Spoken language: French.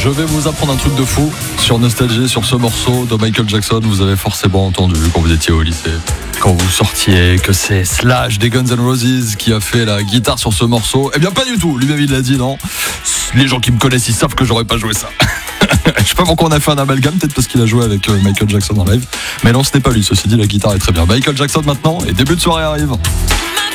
Je vais vous apprendre un truc de fou sur Nostalgie, sur ce morceau de Michael Jackson. Vous avez forcément entendu quand vous étiez au lycée, quand vous sortiez, que c'est Slash des Guns N' Roses qui a fait la guitare sur ce morceau. Eh bien pas du tout, lui-même il l'a dit, non. Les gens qui me connaissent, ils savent que j'aurais pas joué ça. Je sais pas pourquoi on a fait un amalgame, peut-être parce qu'il a joué avec Michael Jackson en live. Mais non, ce n'est pas lui, ceci dit, la guitare est très bien. Michael Jackson maintenant, et début de soirée arrive.